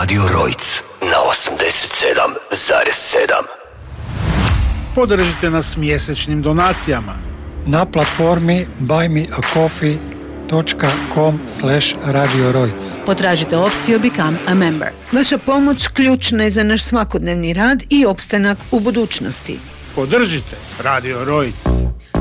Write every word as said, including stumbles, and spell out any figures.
Radio Rojc na osamdeset sedam zarez sedam. Podržite nas mjesečnim donacijama na platformi buy me a coffee dot com slash radio rojc. Potražite opciju Become a Member. Vaša pomoć ključna je za naš svakodnevni rad i opstanak u budućnosti. Podržite Radio Rojc.